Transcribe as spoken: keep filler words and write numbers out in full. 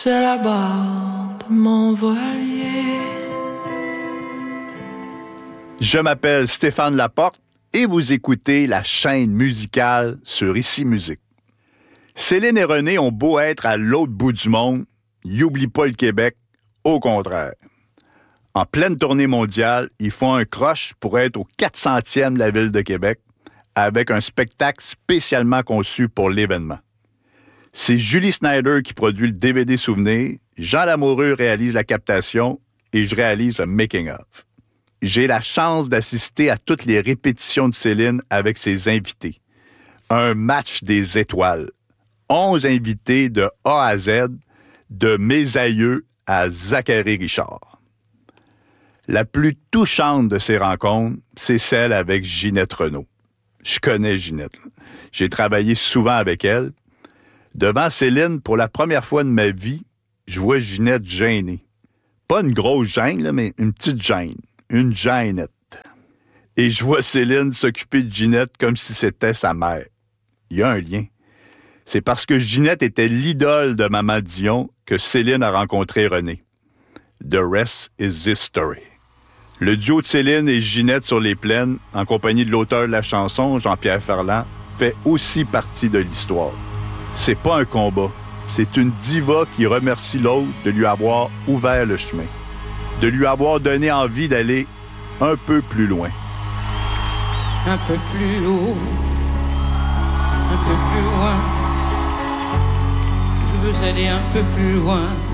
c'est la barre de mon voilier. Je m'appelle Stéphane Laporte et vous écoutez la chaîne musicale sur Ici Musique. Céline et René ont beau être à l'autre bout du monde, ils n'oublient pas le Québec, au contraire. En pleine tournée mondiale, ils font un croche pour être au quatre centième de la ville de Québec avec un spectacle spécialement conçu pour l'événement. C'est Julie Snyder qui produit le D V D souvenir, Jean Lamoureux réalise la captation et je réalise le making-of. J'ai la chance d'assister à toutes les répétitions de Céline avec ses invités. Un match des étoiles. Onze invités de A à Z, de mes aïeux à Zachary Richard. La plus touchante de ces rencontres, c'est celle avec Ginette Renault. Je connais Ginette. J'ai travaillé souvent avec elle. Devant Céline, pour la première fois de ma vie, je vois Ginette gênée. Pas une grosse gêne, là, mais une petite gêne. Une gênette. Et je vois Céline s'occuper de Ginette comme si c'était sa mère. Il y a un lien. C'est parce que Ginette était l'idole de Maman Dion que Céline a rencontré René. The rest is history. Le duo de Céline et Ginette sur les plaines, en compagnie de l'auteur de la chanson, Jean-Pierre Ferland, fait aussi partie de l'histoire. C'est pas un combat. C'est une diva qui remercie l'autre de lui avoir ouvert le chemin. De lui avoir donné envie d'aller un peu plus loin. Un peu plus haut, un peu plus loin. Je veux aller un peu plus loin.